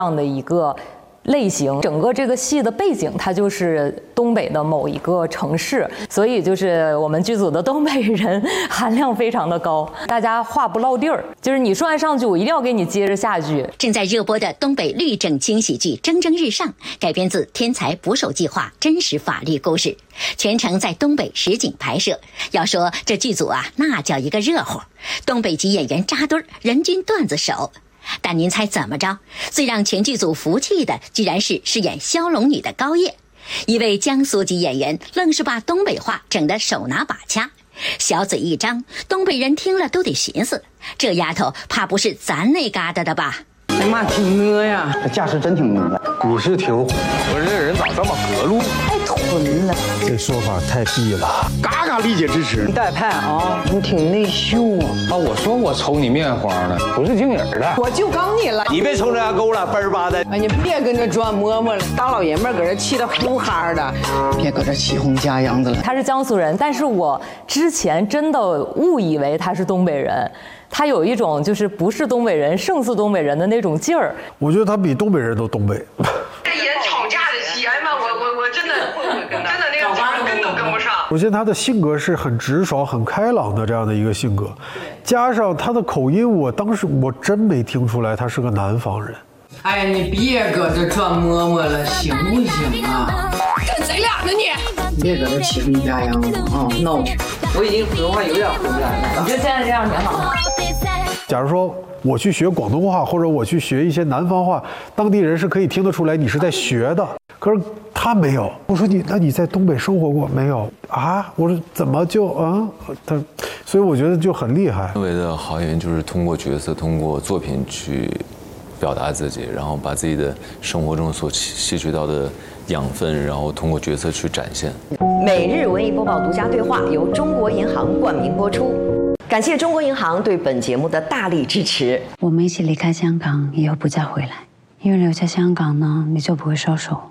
这样的一个类型。整个这个戏的背景它就是东北的某一个城市，所以就是我们剧组的东北人含量非常的高，大家话不落地儿，就是你说完上句我一定要给你接着下句。 正在热播的东北律政轻喜剧《蒸蒸日上》改编自天才捕手计划真实法律故事，全程在东北实景拍摄。要说这剧组啊，那叫一个热乎，东北籍演员扎堆儿，人均段子手。但您猜怎么着？最让全剧组服气的，居然是饰演骁龙女的高叶，一位江苏籍演员，愣是把东北话整得手拿把掐，小嘴一张，东北人听了都得寻思，这丫头怕不是咱那旮瘩的吧？ 哎妈，挺呢呀！ 这架势真挺呢的。 你是挺虎，我说这人咋这么隔路？ 太屯了， 这说法太逼了， 嘎嘎理解支持。 你带派啊，你挺内秀啊！ 啊，我说我瞅你面黄的，不是听人的。 我就刚你了， 你别冲这牙沟了，奔儿吧的。 哎，你别跟这转磨磨了，大老爷们搁这气得呼哈的，别搁这起哄架秧子了。 他是江苏人，但是我之前真的误以为他是东北人。他有一种就是不是东北人胜似东北人的那种劲儿。 我觉得他比东北人都东北。 这演吵架的戏，哎妈，我真的那个脚跟都跟不上。 首先他的性格是很直爽、很开朗的这样的一个性格，加上他的口音，我当时我真没听出来他是个南方人。 哎，你别搁这转磨磨了，行不行啊？ 这谁俩呢你？ 别搁这起哄架秧子啊！闹去！我已经普通话有点回不来了。 你就现在这样挺好。 假如说我去学广东话，或者我去学一些南方话，当地人是可以听得出来你是在学的。可是他没有。我说那你在东北生活过没有啊？我说怎么就啊？所以我觉得就很厉害。 认为的好演员就是通过角色、通过作品去表达自己，然后把自己的生活中所吸取到的养分，然后通过角色去展现。 每日文艺播报独家对话由中国银行冠名播出，感谢中国银行对本节目的大力支持。 我们一起离开香港，以后不再回来，因为留在香港呢，你就不会收手。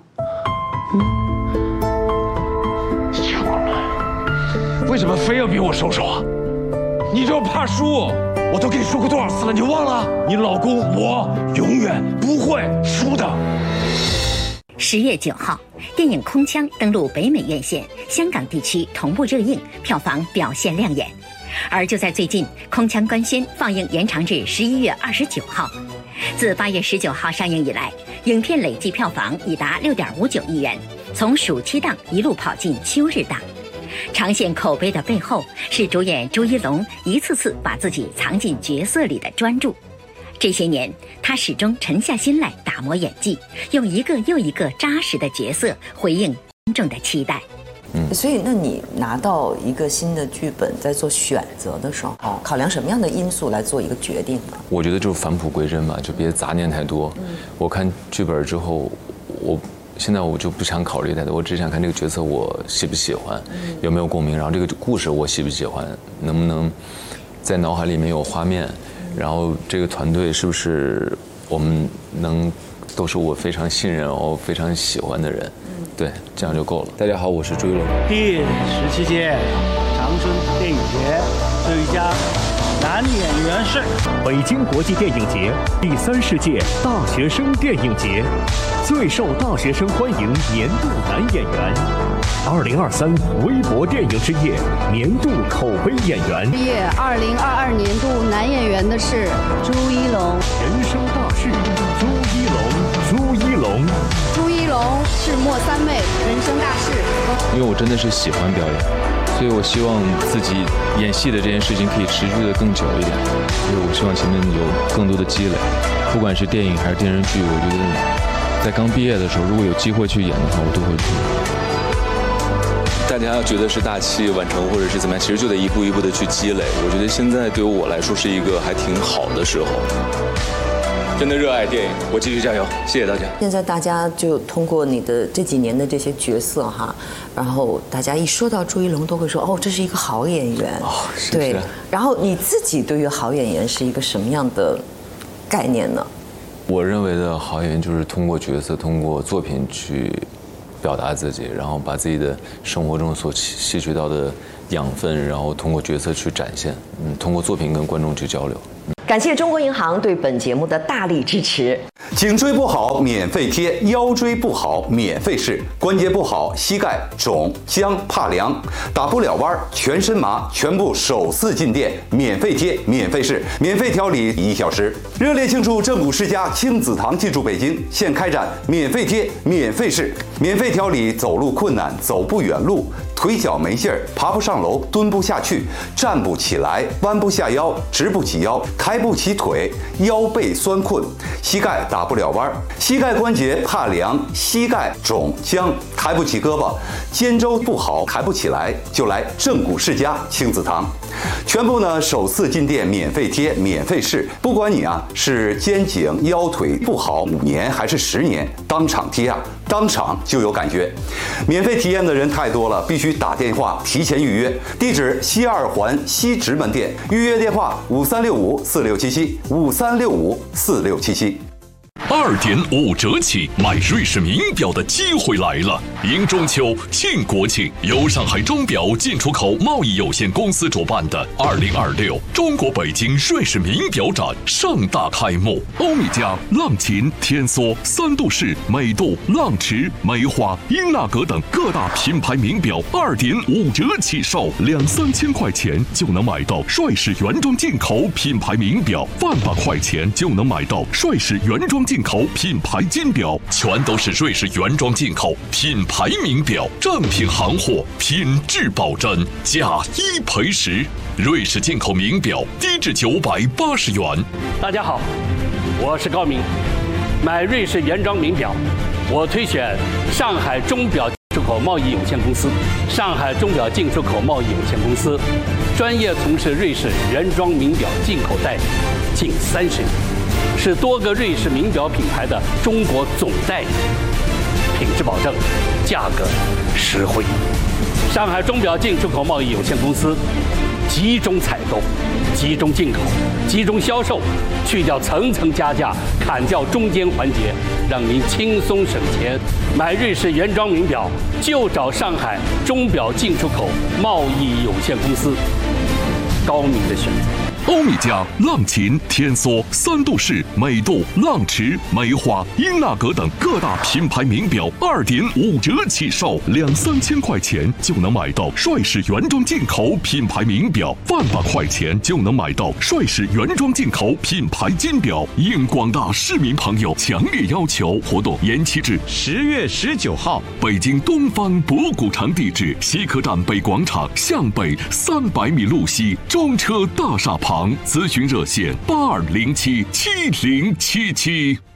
为什么非要逼我收手啊？你就怕输？我都跟你说过多少次了，你忘了？你老公我永远不会输的。 10月9号，电影《空腔》登陆北美院线，香港地区同步热映，票房表现亮眼。而就在最近，《空腔》官宣放映延长至11月29号。自8月19号上映以来，影片累计票房已达6.59亿元，从暑期档一路跑进秋日档。长线口碑的背后，是主演朱一龙一次次把自己藏进角色里的专注。这些年，他始终沉下心来打磨演技，用一个又一个扎实的角色回应观众的期待。 所以，那你拿到一个新的剧本，在做选择的时候，考量什么样的因素来做一个决定呢？ 我觉得就是返璞归真吧，就别杂念太多。我看剧本之后，现在我就不想考虑太多，我只想看这个角色我喜不喜欢，有没有共鸣，然后这个故事我喜不喜欢，能不能在脑海里面有画面，然后这个团队是不是我们都是我非常信任我非常喜欢的人，对，这样就够了。大家好，我是朱一龙。 第17届长春电影节最佳男演员是北京国际电影节第30届大学生电影节最受大学生欢迎年度男演员，2023微博电影之夜年度口碑演员。 2022年度男演员的是朱一龙。 人生大事，朱一龙。 朱一龙是莫三妹，人生大事。 因为我真的是喜欢表演，所以我希望自己演戏的这件事情可以持续的更久一点，所以我希望前面有更多的积累，不管是电影还是电视剧，我觉得在刚毕业的时候，如果有机会去演的话，我都会去。大家要觉得是大器晚成或者是怎么样，其实就得一步一步的去积累。我觉得现在对于我来说是一个还挺好的时候。真的热爱电影，我继续加油，谢谢大家。 现在大家就通过你的这几年的这些角色哈，然后大家一说到朱一龙都会说哦，这是一个好演员。 是对。然后你自己对于好演员是一个什么样的概念呢？ 我认为的好演员就是通过角色、通过作品去表达自己，然后把自己的生活中所吸取到的养分，然后通过角色去展现，通过作品跟观众去交流。 感谢中国银行对本节目的大力支持。 颈椎不好免费贴，腰椎不好免费试，关节不好膝盖肿僵怕凉打不了弯全身麻，全部首次进店免费贴免费试，免费调理1小时。热烈庆祝正骨世家亲子堂进驻北京，现开展免费贴免费试，免费调理走路困难走不远路，腿脚没劲儿，爬不上楼，蹲不下去，站不起来，弯不下腰，直不起腰，抬不起腿，腰背酸困，膝盖打不了弯，膝盖关节怕凉，膝盖肿僵，抬不起胳膊，肩周不好，抬不起来，就来正骨世家亲子堂。全部呢首次进店免费贴免费试，不管你是肩颈腰腿不好5年还是10年，当场贴当场就有感觉。免费体验的人太多了，必须打电话提前预约。地址西2环西直门店，预约电话5365467753654677。 2.5折起买瑞士名表的机会来了！迎中秋、庆国庆，由上海钟表进出口贸易有限公司主办的2026中国北京瑞士名表展盛大开幕。欧米茄、浪琴、天梭、三度式、美度、浪驰、梅花、英纳格等各大品牌名表2.5折起售，2-3千块钱就能买到瑞士原装进口品牌名表，100块钱就能买到瑞士原装进口品牌金表，全都是瑞士原装进口品牌名表，正品行货，品质保真，价1赔10。瑞士进口名表低至980元。 大家好，我是高明。买瑞士原装名表，我推选上海钟表进出口贸易有限公司。上海钟表进出口贸易有限公司专业从事瑞士原装名表进口代理近30年，是多个瑞士名表品牌的中国总代理，品质保证，价格实惠。上海钟表进出口贸易有限公司集中采购、集中进口、集中销售，去掉层层加价，砍掉中间环节，让您轻松省钱。买瑞士原装名表就找上海钟表进出口贸易有限公司，高明的选择。 欧米茄、浪琴、天梭、三度式、美度、浪驰、梅花、英纳格等各大品牌名表2.5折起售，2-3千块钱就能买到瑞士原装进口品牌名表，100块钱就能买到瑞士原装进口品牌金表。应广大市民朋友强烈要求，活动延期至10月19号。北京东方博古城地址：西客站北广场向北300米路西中车大厦旁。咨询热线：82077077。